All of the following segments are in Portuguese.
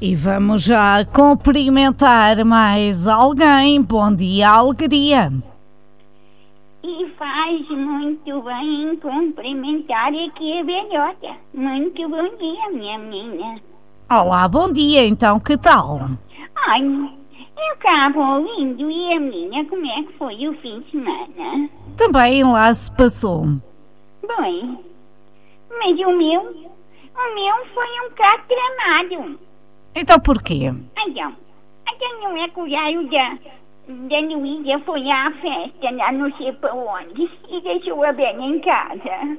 E vamos já cumprimentar mais alguém. Bom dia, alegria. E faz muito bem cumprimentar aqui a velhota. Muito bom dia, minha menina. Olá, bom dia, então, que tal? Ai, eu estava ouvindo e a menina, como é que foi o fim de semana? Também lá se passou. Bem, mas o meu foi um bocado tramado. Então porquê? Então não é que o Jairo da Luísa foi à festa lá não sei para onde e deixou a Bela em casa.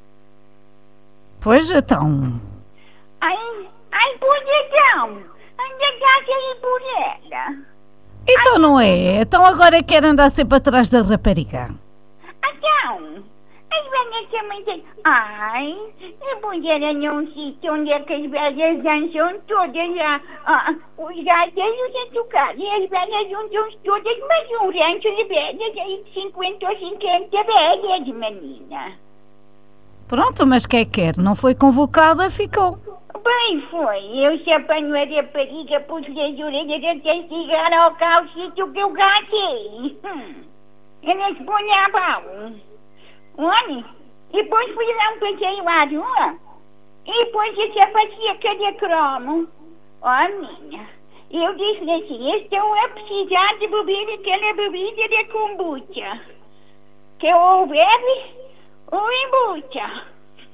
Pois então. Pois então, anda cá a ir por ela. Então não é? Então agora quer andar sempre atrás da rapariga. Então, as velhas também têm... depois ela não se onde é que as velhas dançam todas os gatinhos a tocar e as velhas juntam todas, mas um rancho de velhas aí 50 ou 50 velhas, menina. Pronto, mas quer? Não foi convocada, ficou. Bem foi, eu se apanho a rapariga, pus-lhe as orelhas até chegar ao calcito que eu gastei. Ela se põe a pau. Olha, depois fui lá um passeio à rua e depois se fazia cada cromo. Minha, eu disse assim, estão a precisar de beber aquela bebida de kombucha. Que ou bebe ou embucha.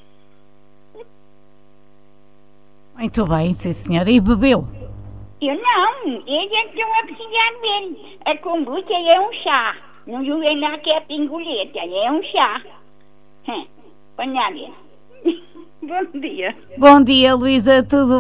Muito bem, sim senhora, e bebeu? Eu não, eles estão a precisar dele. A kombucha é um chá. Não julguem lá que é pingoleta, é um chá. Olha. Bom dia. Bom dia, Luísa, tudo